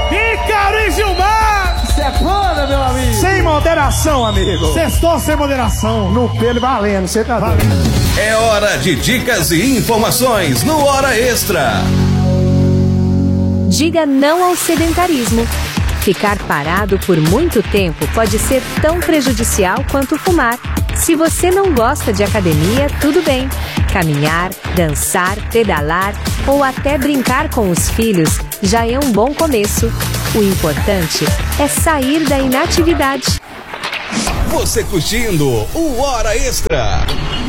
Ícaro e Gilmar! Isso é foda, meu amigo! Sem moderação, amigo! Sextou sem moderação. No pelo valendo, você tá valendo. É hora de dicas e informações no Hora Extra. Diga não ao sedentarismo. Ficar parado por muito tempo pode ser tão prejudicial quanto fumar. Se você não gosta de academia, tudo bem. Caminhar, dançar, pedalar ou até brincar com os filhos já é um bom começo. O importante é sair da inatividade. Você curtindo o Hora Extra.